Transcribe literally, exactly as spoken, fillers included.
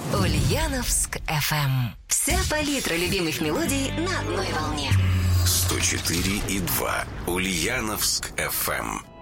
Ульяновск эф эм. Вся палитра любимых мелодий на одной волне. сто четыре и два Ульяновск эф эм.